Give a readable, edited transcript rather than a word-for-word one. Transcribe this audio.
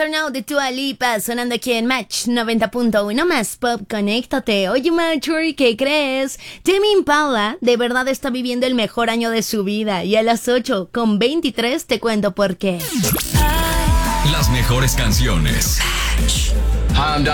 Astronaut de Dua Lipa sonando aquí en Match 90.1 más pop, conéctate. Oye, Marjorie, ¿qué crees? Tame Impala de verdad está viviendo el mejor año de su vida y a las 8:23 te cuento por qué. Las mejores canciones.